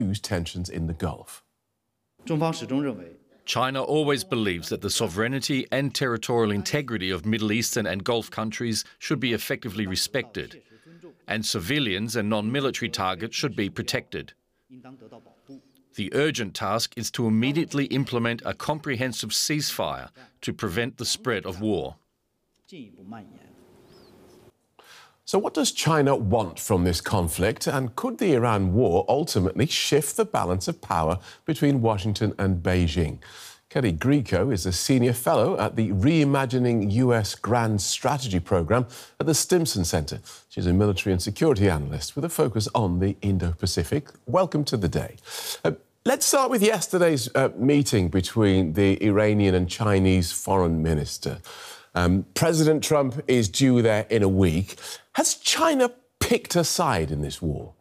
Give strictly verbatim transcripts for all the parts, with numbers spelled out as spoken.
tensions in the Gulf. China always believes that the sovereignty and territorial integrity of Middle Eastern and Gulf countries should be effectively respected, and civilians and non-military targets should be protected. The urgent task is to immediately implement a comprehensive ceasefire to prevent the spread of war. So what does China want from this conflict, and could the Iran war ultimately shift the balance of power between Washington and Beijing? Kelly Grieco is a senior fellow at the Reimagining U S Grand Strategy Programme at the Stimson Center. She's a military and security analyst with a focus on the Indo-Pacific. Welcome to the day. Uh, let's start with yesterday's uh, meeting between the Iranian and Chinese foreign minister. Um, President Trump is due there in a week. Has China picked a side in this war?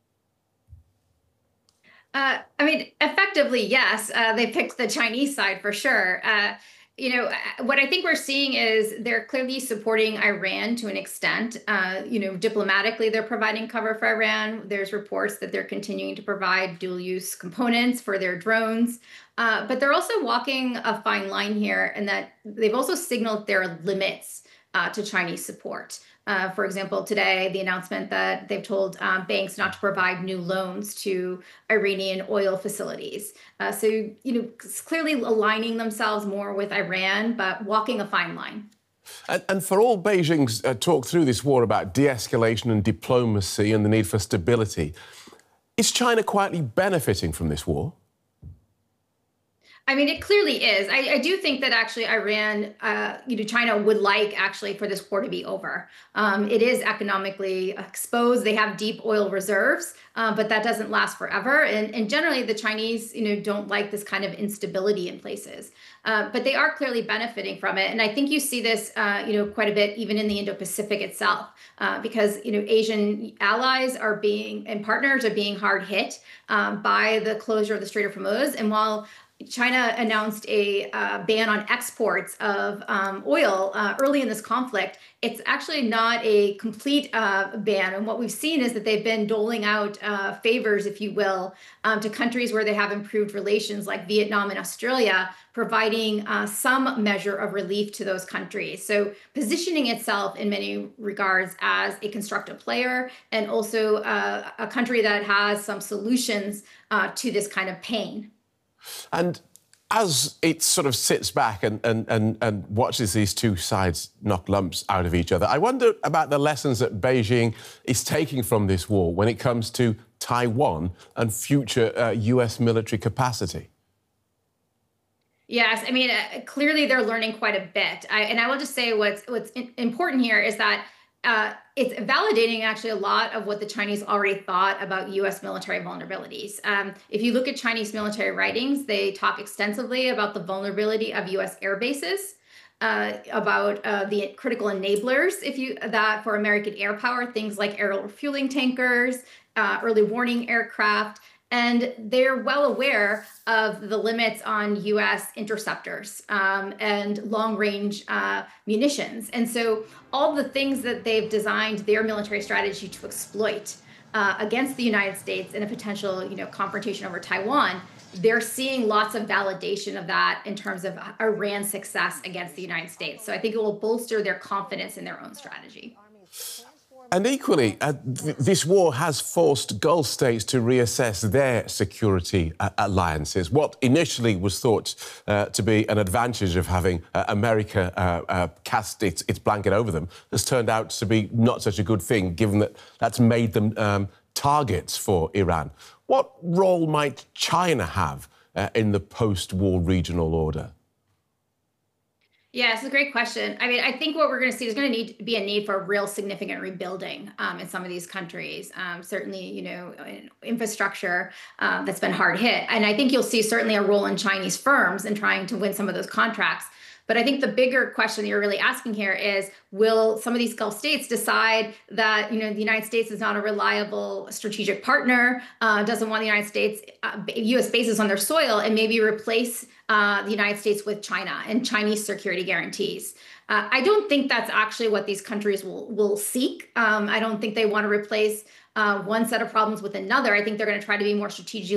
Uh, I mean, effectively, yes. Uh, they picked the Chinese side for sure. Uh, you know, what I think we're seeing is they're clearly supporting Iran to an extent. Uh, you know, diplomatically, they're providing cover for Iran. There's reports that they're continuing to provide dual-use components for their drones. Uh, but they're also walking a fine line here, and that they've also signaled their limits uh, to Chinese support. Uh, for example, today, the announcement that they've told um, banks not to provide new loans to Iranian oil facilities. Uh, so, you know, clearly aligning themselves more with Iran, but walking a fine line. And, and for all Beijing's uh, talk through this war about de-escalation and diplomacy and the need for stability, is China quietly benefiting from this war? I mean, it clearly is. I, I do think that actually Iran, uh, you know, China would like actually for this war to be over. Um, it is economically exposed. They have deep oil reserves, uh, but that doesn't last forever. And, and generally, the Chinese, you know, don't like this kind of instability in places. Uh, but they are clearly benefiting from it. And I think you see this, uh, you know, quite a bit even in the Indo-Pacific itself, uh, because, you know, Asian allies are being and partners are being hard hit um, by the closure of the Strait of Hormuz. And while China announced a uh, ban on exports of um, oil uh, early in this conflict, it's actually not a complete uh, ban. And what we've seen is that they've been doling out uh, favors, if you will, um, to countries where they have improved relations like Vietnam and Australia, providing uh, some measure of relief to those countries. So positioning itself in many regards as a constructive player and also uh, a country that has some solutions uh, to this kind of pain. And as it sort of sits back and, and, and, and watches these two sides knock lumps out of each other, I wonder about the lessons that Beijing is taking from this war when it comes to Taiwan and future uh, U S military capacity. Yes, I mean, uh, clearly they're learning quite a bit. I, and I will just say what's, what's important here is that Uh, it's validating actually a lot of what the Chinese already thought about U S military vulnerabilities. Um, if you look at Chinese military writings, they talk extensively about the vulnerability of U S air bases, uh, about uh, the critical enablers, if you that for American air power, things like aerial refueling tankers, uh, early warning aircraft. And they're well aware of the limits on U S interceptors um, and long-range uh, munitions. And so all the things that they've designed their military strategy to exploit uh, against the United States in a potential, you know, confrontation over Taiwan, they're seeing lots of validation of that in terms of Iran's success against the United States. So I think it will bolster their confidence in their own strategy. And equally, uh, th this war has forced Gulf states to reassess their security uh, alliances. What initially was thought uh, to be an advantage of having uh, America uh, uh, cast its, its blanket over them has turned out to be not such a good thing, given that that's made them um, targets for Iran. What role might China have uh, in the post-war regional order? Yeah, it's a great question. I mean, I think what we're going to see is going to need to be a need for real significant rebuilding um, in some of these countries. Um, certainly, you know, infrastructure um, that's been hard hit. And I think you'll see certainly a role in Chinese firms in trying to win some of those contracts. But I think the bigger question that you're really asking here is, will some of these Gulf states decide that, you know, the United States is not a reliable strategic partner, uh, doesn't want the United States, uh, U S bases on their soil, and maybe replace uh, the United States with China and Chinese security guarantees? Uh, I don't think that's actually what these countries will, will seek. Um, I don't think they want to replace uh, one set of problems with another. I think they're going to try to be more strategically